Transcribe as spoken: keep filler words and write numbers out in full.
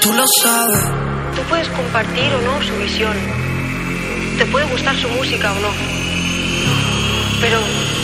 tú lo sabes. Tú puedes compartir o no su visión. Te puede gustar su música o no. Pero